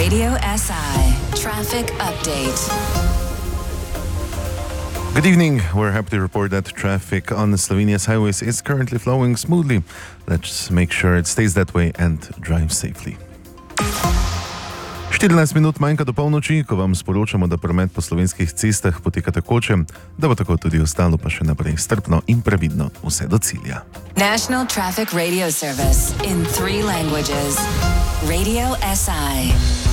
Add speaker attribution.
Speaker 1: Radio SI Traffic Update.
Speaker 2: Good evening. We're happy to report that traffic on Slovenia's highways is currently flowing smoothly. Let's make sure it stays that way and drive safely. 14 minut manjka do polnoči, ko vam sporočamo, da promet po slovenskih cestah poteka tekoče, da bo tako tudi ostalo pa še naprej strpno in previdno vse do cilja.
Speaker 1: National Traffic Radio Service in 3 languages. Radio SI.